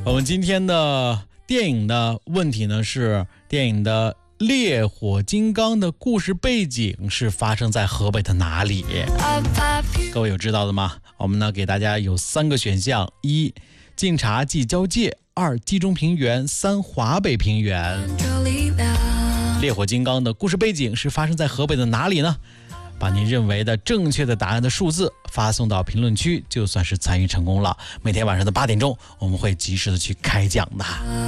我们今天的电影的问题呢是电影的烈火金刚的故事背景是发生在河北的哪里？各位有知道的吗？我们呢给大家有3个选项：一、晋察冀交界；二、冀中平原；三、华北平原。烈火金刚的故事背景是发生在河北的哪里呢？把您认为的正确的答案的数字发送到评论区，就算是参与成功了。每天晚上的8点钟，我们会及时的去开奖的。